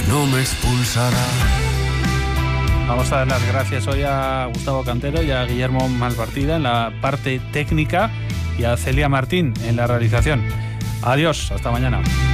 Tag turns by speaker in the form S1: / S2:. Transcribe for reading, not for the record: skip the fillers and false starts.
S1: no me expulsará.
S2: Vamos a dar las gracias hoy a Gustavo Cantero y a Guillermo Malpartida en la parte técnica y a Celia Martín en la realización. Adiós, hasta mañana.